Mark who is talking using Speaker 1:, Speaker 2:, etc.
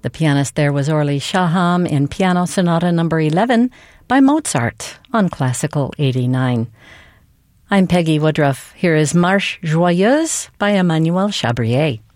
Speaker 1: The pianist there was Orly Shaham in Piano Sonata No. 11 by Mozart on Classical 89. I'm Peggy Woodruff. Here is Marche Joyeuse by Emmanuel Chabrier.